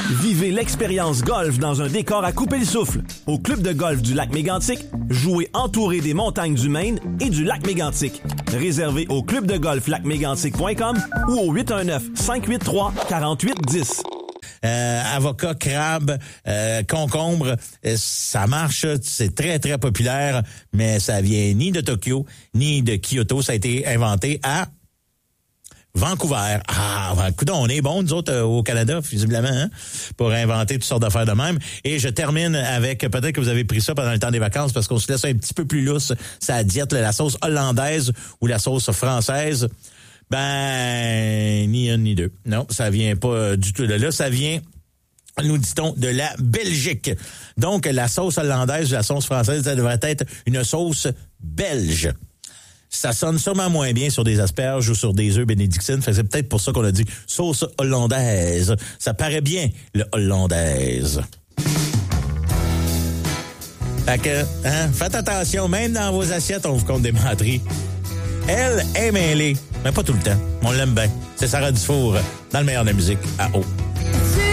Vivez l'expérience golf dans un décor à couper le souffle. Au club de golf du lac Mégantic, jouez entouré des montagnes du Maine et du lac Mégantic. Réservé au clubdegolflacmégantic.com ou au 819-583-4810. Avocat, crabe, concombre, ça marche, c'est très, très populaire, mais ça vient ni de Tokyo, ni de Kyoto. Ça a été inventé à Vancouver. Ah, coudonc, on est bons, nous autres, au Canada, visiblement, hein, pour inventer toutes sortes d'affaires de même. Et je termine avec, peut-être que vous avez pris ça pendant le temps des vacances, parce qu'on se laisse un petit peu plus lousse sa diète, la sauce hollandaise ou la sauce française. Ben, ni une ni deux. Non, ça vient pas du tout de là. Ça vient, nous dit-on, de la Belgique. Donc, la sauce hollandaise ou la sauce française, ça devrait être une sauce belge. Ça sonne sûrement moins bien sur des asperges ou sur des œufs bénédictines. C'est peut-être pour ça qu'on a dit sauce hollandaise. Ça paraît bien, le hollandaise. Fait que, hein, faites attention, même dans vos assiettes, on vous compte des menteries. Elle est mêlée, mais pas tout le temps. On l'aime bien. C'est Sarah Dufour, dans le meilleur de la musique, à haut.